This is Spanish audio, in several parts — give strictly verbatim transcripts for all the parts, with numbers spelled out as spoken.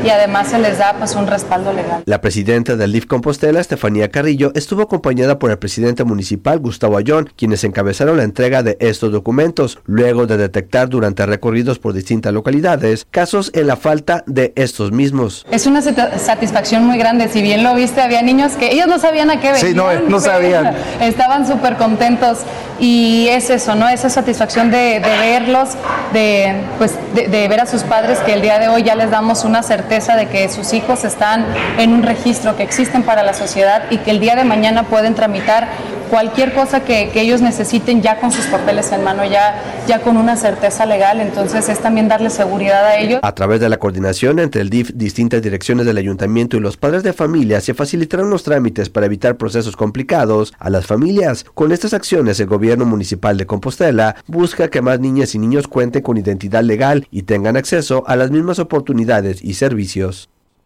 y además se les da pues un respaldo legal. La presidenta del D I F Compostela, Estefanía Carrillo, estuvo acompañada por el presidente municipal, Gustavo Ayón, quienes encabezaron la entrega de estos documentos, luego de detectar durante recorridos por distintas localidades casos en la falta de estos mismos. Es una satisfacción muy grande. Si bien lo viste, había niños que ellos no sabían a qué venían. Sí, no, no sabían. Estaban súper contentos y es eso, ¿no? Esa satisfacción de, de verlos, de, pues, de, de ver a sus padres, que el día de hoy ya les damos una certeza de que sus hijos están en un registro, que existen para la sociedad y que el día de mañana pueden tramitar cualquier cosa que, que ellos necesiten ya con sus papeles en mano, ya, ya con una certeza legal. Entonces es también darle seguridad a ellos. A través de la coordinación entre el D I F, distintas direcciones del ayuntamiento y los padres de familia, se facilitarán los trámites para evitar procesos complicados a las familias. Con estas acciones, el gobierno municipal de Compostela busca que más niñas y niños cuenten con identidad legal y tengan acceso a las mismas oportunidades y servicios.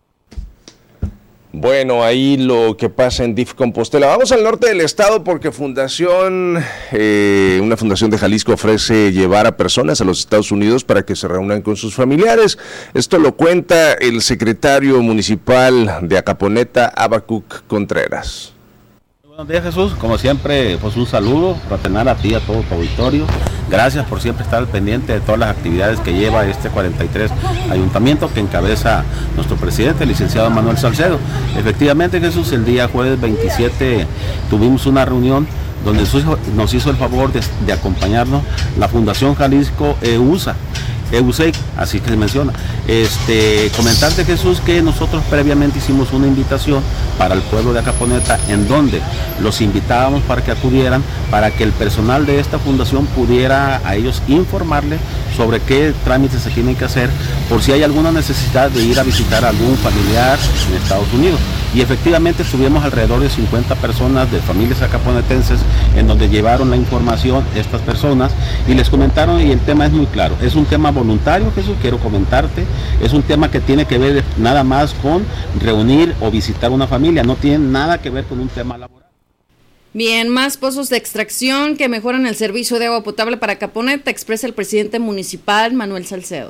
Bueno, ahí lo que pasa en D I F Compostela. Vamos al norte del estado porque fundación, eh, una fundación de Jalisco ofrece llevar a personas a los Estados Unidos para que se reúnan con sus familiares. Esto lo cuenta el secretario municipal de Acaponeta, Habacuc Contreras. Buenos días, Jesús. Como siempre, pues un saludo fraternal a ti, a todo tu auditorio. Gracias por siempre estar al pendiente de todas las actividades que lleva este cuarenta y tres ayuntamiento que encabeza nuestro presidente, el licenciado Manuel Salcedo. Efectivamente, Jesús, el día jueves veintisiete tuvimos una reunión donde nos hizo el favor de, de acompañarnos la Fundación Jalisco E U S A. E U S E I C, así que se menciona. Este, comentarte, Jesús, que nosotros previamente hicimos una invitación para el pueblo de Acaponeta, en donde los invitábamos para que acudieran, para que el personal de esta fundación pudiera a ellos informarle sobre qué trámites se tienen que hacer, por si hay alguna necesidad de ir a visitar a algún familiar en Estados Unidos. Y efectivamente estuvimos alrededor de cincuenta personas de familias acaponetenses en donde llevaron la información estas personas y les comentaron, y el tema es muy claro, es un tema voluntario, Jesús, quiero comentarte, es un tema que tiene que ver nada más con reunir o visitar una familia, no tiene nada que ver con un tema laboral. Bien, más pozos de extracción que mejoran el servicio de agua potable para Acaponeta, expresa el presidente municipal Manuel Salcedo.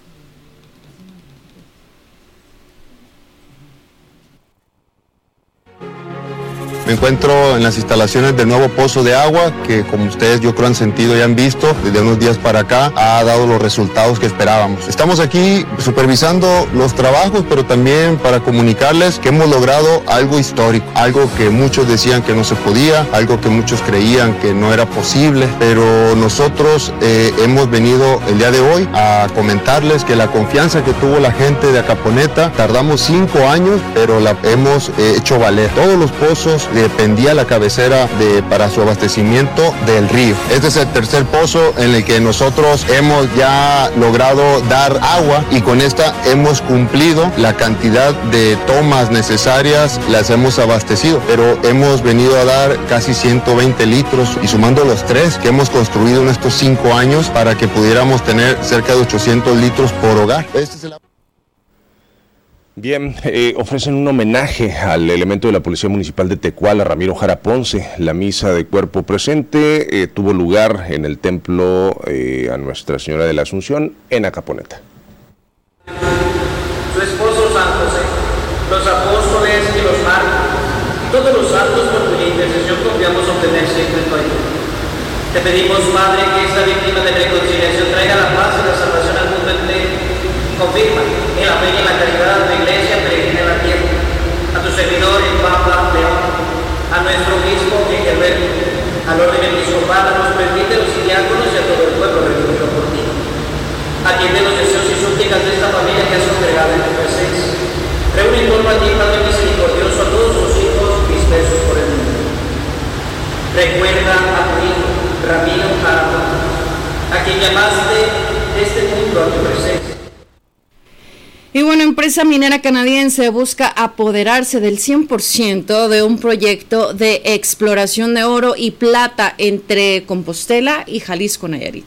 Me encuentro en las instalaciones del nuevo pozo de agua que, como ustedes yo creo han sentido y han visto, desde unos días para acá ha dado los resultados que esperábamos. Estamos aquí supervisando los trabajos, pero también para comunicarles que hemos logrado algo histórico, algo que muchos decían que no se podía, algo que muchos creían que no era posible, pero nosotros eh, hemos venido el día de hoy a comentarles que la confianza que tuvo la gente de Acaponeta, tardamos cinco años, pero la hemos eh, hecho valer. Todos los pozos dependía la cabecera de, para su abastecimiento del río. Este es el tercer pozo en el que nosotros hemos ya logrado dar agua y con esta hemos cumplido la cantidad de tomas necesarias, las hemos abastecido, pero hemos venido a dar casi ciento veinte litros y sumando los tres que hemos construido en estos cinco años para que pudiéramos tener cerca de ochocientos litros por hogar. Este es el... Bien, eh, ofrecen un homenaje al elemento de la Policía Municipal de Tecuala, Ramiro Jara Ponce. La misa de cuerpo presente eh, tuvo lugar en el templo eh, a Nuestra Señora de la Asunción en Acaponeta. Su esposo San José, los apóstoles y los mártires, todos los santos por cuya intercesión confiamos obtener siempre tu ayuda. Te pedimos, Padre, que esta víctima de reconciliación traiga la paz y la salvación al mundo entero. Confirma en la fe y en la caridad de tu iglesia peregrina en la tierra, a tu servidor el Papa León, a nuestro obispo Miguel Alberto, al orden episcopal, a los presbíteros y diáconos y a todo el pueblo redimido por ti. Atiende los deseos y súplicas de esta familia que has congregado en tu presencia. Reúne en torno a ti, Padre misericordioso, a todos tus hijos dispersos por el mundo. Recuerda a tu hijo, Ramiro Jara, a quien llamaste de este mundo a tu presencia. Y bueno, empresa minera canadiense busca apoderarse del cien por ciento de un proyecto de exploración de oro y plata entre Compostela y Jalisco, Nayarit.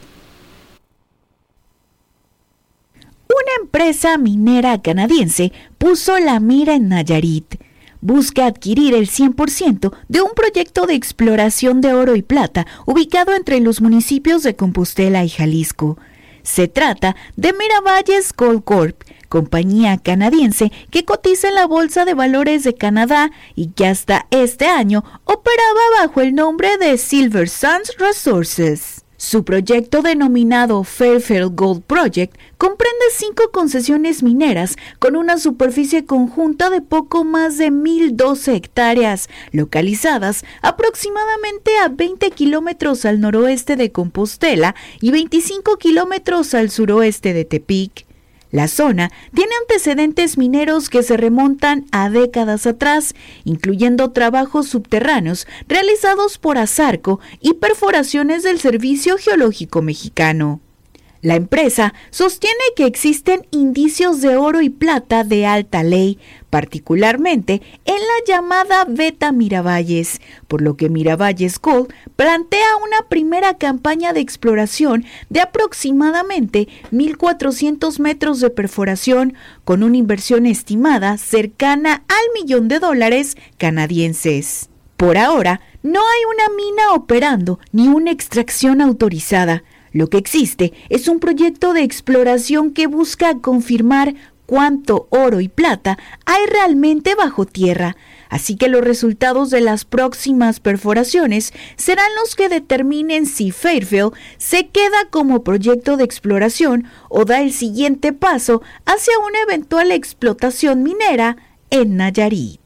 Una empresa minera canadiense puso la mira en Nayarit. Busca adquirir el cien por ciento de un proyecto de exploración de oro y plata ubicado entre los municipios de Compostela y Jalisco. Se trata de Miravalles Gold Corp, compañía canadiense que cotiza en la Bolsa de Valores de Canadá y que hasta este año operaba bajo el nombre de Silver Sands Resources. Su proyecto denominado Fairfield Gold Project comprende cinco concesiones mineras con una superficie conjunta de poco más de mil doce hectáreas, localizadas aproximadamente a veinte kilómetros al noroeste de Compostela y veinticinco kilómetros al suroeste de Tepic. La zona tiene antecedentes mineros que se remontan a décadas atrás, incluyendo trabajos subterráneos realizados por ASARCO y perforaciones del Servicio Geológico Mexicano. La empresa sostiene que existen indicios de oro y plata de alta ley, particularmente en la llamada Beta Miravalles, por lo que Miravalles Gold plantea una primera campaña de exploración de aproximadamente mil cuatrocientos metros de perforación, con una inversión estimada cercana al millón de dólares canadienses. Por ahora, no hay una mina operando ni una extracción autorizada. Lo que existe es un proyecto de exploración que busca confirmar cuánto oro y plata hay realmente bajo tierra, así que los resultados de las próximas perforaciones serán los que determinen si Fairfield se queda como proyecto de exploración o da el siguiente paso hacia una eventual explotación minera en Nayarit.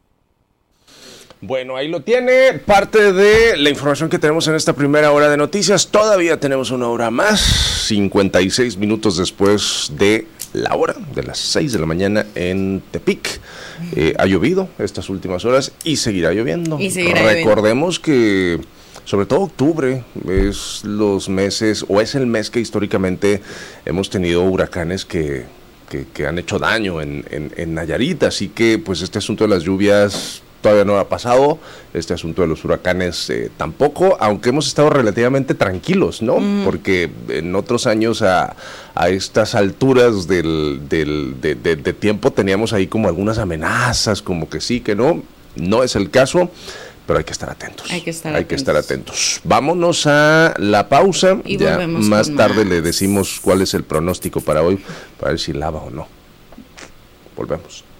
Bueno, ahí lo tiene, parte de la información que tenemos en esta primera hora de noticias. Todavía tenemos una hora más, cincuenta y seis minutos después de la hora de las seis de la mañana en Tepic. Eh, ha llovido estas últimas horas y seguirá lloviendo. Y seguirá Recordemos lloviendo. que sobre todo octubre es los meses, o es el mes que históricamente hemos tenido huracanes que, que, que han hecho daño en, en, en Nayarit, así que pues este asunto de las lluvias todavía no ha pasado, este asunto de los huracanes eh, tampoco, aunque hemos estado relativamente tranquilos, ¿no? Mm. Porque en otros años a, a estas alturas del, del, de, de, de tiempo teníamos ahí como algunas amenazas, como que sí, que no, no es el caso, pero hay que estar atentos. Hay que estar hay atentos. que estar atentos. Vámonos a la pausa, y ya más tarde más. le decimos cuál es el pronóstico para hoy, para ver si lava o no. Volvemos.